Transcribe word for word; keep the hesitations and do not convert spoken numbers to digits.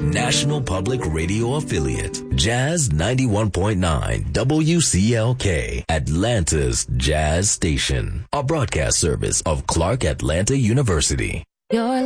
National Public Radio affiliate, Jazz ninety-one point nine W C L K, Atlanta's Jazz Station, a broadcast service of Clark Atlanta University. Your